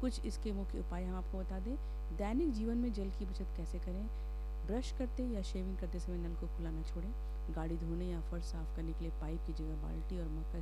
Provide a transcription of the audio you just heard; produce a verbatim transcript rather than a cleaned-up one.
कुछ इसके मुख्य उपाय हम आपको बता दें। दैनिक जीवन में जल की बचत कैसे करें? ब्रश करते या शेविंग करते समय नल को खुला न छोड़ें। गाड़ी धोने या फर्श साफ करने के लिए पाइप की जगह बाल्टी और मग का